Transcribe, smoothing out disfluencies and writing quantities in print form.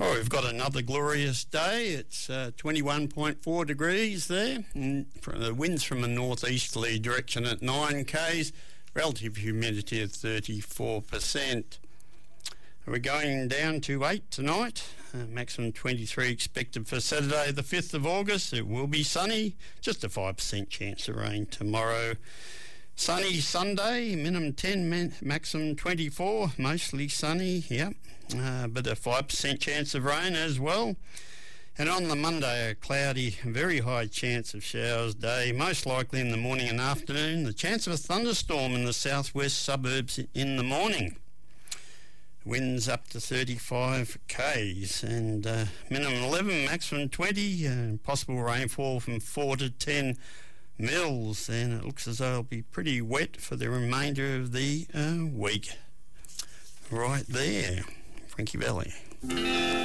Oh, we've got another glorious day. It's 21.4 degrees there. And the wind's from a northeasterly direction at 9 k's. Relative humidity of 34%. We're going down to 8 tonight. Maximum 23 expected for Saturday the 5th of August. It will be sunny. Just a 5% chance of rain tomorrow. Sunny Sunday, minimum 10, maximum 24, mostly sunny, yep. But a 5% chance of rain as well. And on the Monday, a cloudy, very high chance of showers day, most likely in the morning and afternoon. The chance of a thunderstorm in the southwest suburbs in the morning. Winds up to 35 k's and minimum 11, maximum 20, possible rainfall from 4 to 10 mils, and it looks as though it'll be pretty wet for the remainder of the week. Right there, Frankie Valley.